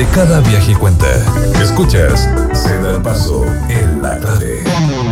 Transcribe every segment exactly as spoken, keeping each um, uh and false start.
donde cada viaje cuenta. Escuchas Se da el paso en la clave.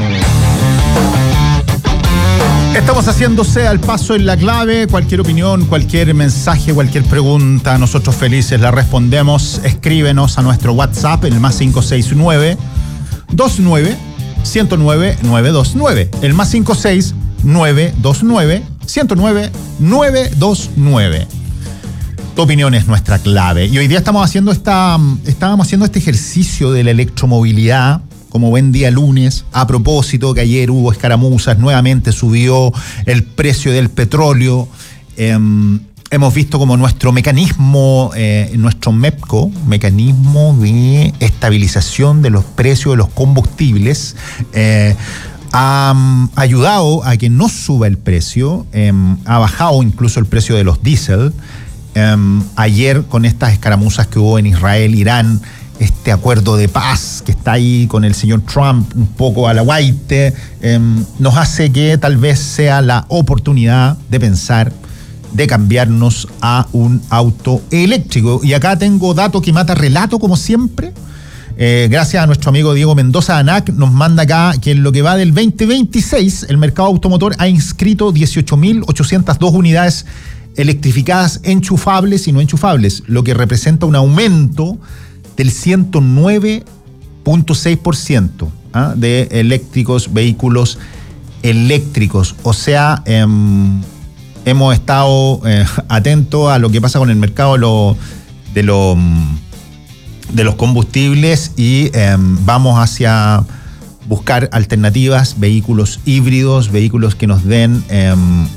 Estamos haciendo Se da el paso en la clave. Cualquier opinión, cualquier mensaje, cualquier pregunta, nosotros felices la respondemos. Escríbenos a nuestro WhatsApp en el más cinco seis nueve dos nueve uno cero nueve nueve dos nueve. El más cinco seis nueve dos nueve uno cero nueve nueve dos nueve. Tu opinión es nuestra clave. Y hoy día estamos haciendo esta, estábamos haciendo este ejercicio de la electromovilidad, como buen día lunes, a propósito que ayer hubo escaramuzas, nuevamente subió el precio del petróleo. Eh, hemos visto como nuestro mecanismo, eh, nuestro MEPCO, mecanismo de estabilización de los precios de los combustibles, eh, ha um, ayudado a que no suba el precio, eh, ha bajado incluso el precio de los diésel. Um, ayer con estas escaramuzas que hubo en Israel, Irán, este acuerdo de paz que está ahí con el señor Trump un poco a la guaite, um, nos hace que tal vez sea la oportunidad de pensar de cambiarnos a un auto eléctrico. Y acá tengo dato que mata relato, como siempre. Eh, gracias a nuestro amigo Diego Mendoza ANAC, nos manda acá que en lo que va del veinte veintiséis el mercado automotor ha inscrito dieciocho mil ochocientas dos unidades electrificadas enchufables y no enchufables, lo que representa un aumento del ciento nueve punto seis por ciento ¿ah? de eléctricos, vehículos eléctricos. O sea, eh, hemos estado eh, atentos a lo que pasa con el mercado de, lo, de, lo, de los combustibles y eh, vamos hacia buscar alternativas, vehículos híbridos, vehículos que nos den... Eh,